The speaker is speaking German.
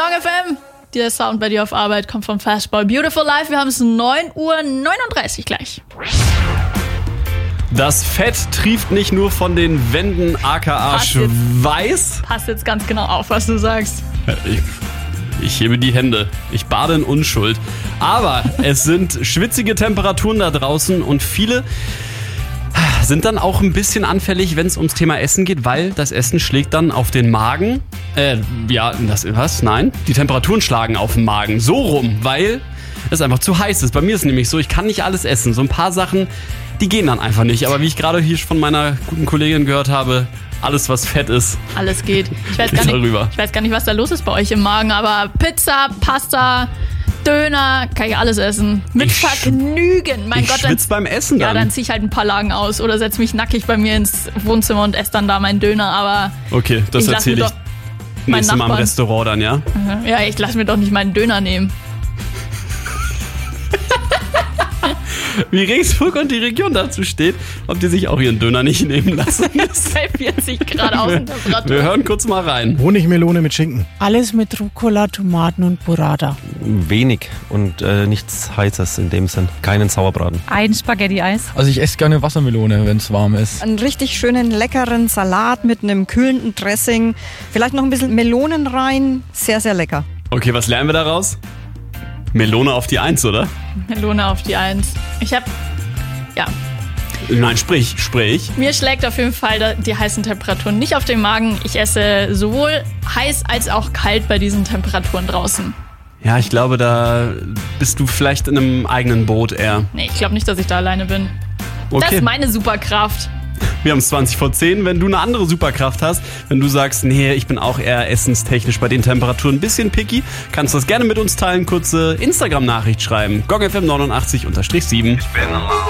Gong FM. Der Sound bei dir auf Arbeit kommt vom Fastball Beautiful Life. Wir haben es 9:39 Uhr gleich. Das Fett trieft nicht nur von den Wänden aka Schweiß. Passt jetzt ganz genau auf, was du sagst. Ich hebe die Hände. Ich bade in Unschuld. Aber es sind schwitzige Temperaturen da draußen und viele sind dann auch ein bisschen anfällig, wenn es ums Thema Essen geht, weil das Essen schlägt dann auf den Magen. Nein, die Temperaturen schlagen auf den Magen. So rum, weil es einfach zu heiß ist. Bei mir ist es nämlich so, ich kann nicht alles essen. So ein paar Sachen, die gehen dann einfach nicht. Aber wie ich gerade hier von meiner guten Kollegin gehört habe, alles was fett ist. Alles geht. Ich weiß gar nicht, was da los ist bei euch im Magen, aber Pizza, Pasta, Döner, kann ich alles essen. Mit Vergnügen. Mein Gott, schwitz beim Essen dann. Ja, dann zieh ich halt ein paar Lagen aus oder setz mich nackig bei mir ins Wohnzimmer und esse dann da meinen Döner. Aber okay, das erzähle ich nächstes Mal im Restaurant dann, ja? Ja, ich lasse mir doch nicht meinen Döner nehmen. Wie Regensburg und die Region dazu steht, ob die sich auch ihren Döner nicht nehmen lassen. Bei 40 Grad Außentemperatur. Wir hören kurz mal rein. Honigmelone mit Schinken. Alles mit Rucola, Tomaten und Burrata. Wenig und nichts Heißes in dem Sinn. Keinen Sauerbraten. Ein Spaghetti-Eis. Also ich esse gerne Wassermelone, wenn es warm ist. Einen richtig schönen, leckeren Salat mit einem kühlenden Dressing. Vielleicht noch ein bisschen Melonen rein. Sehr, sehr lecker. Okay, was lernen wir daraus? Melone auf die 1, oder? Melone auf die 1. Nein, sprich. Mir schlägt auf jeden Fall die heißen Temperaturen nicht auf den Magen. Ich esse sowohl heiß als auch kalt bei diesen Temperaturen draußen. Ja, ich glaube, da bist du vielleicht in einem eigenen Boot eher. Nee, ich glaube nicht, dass ich da alleine bin. Okay. Das ist meine Superkraft. Wir haben es 20:10. Wenn du eine andere Superkraft hast, wenn du sagst, nee, ich bin auch eher essenstechnisch bei den Temperaturen ein bisschen picky, kannst du das gerne mit uns teilen. Kurze Instagram-Nachricht schreiben. GongFM 89_7.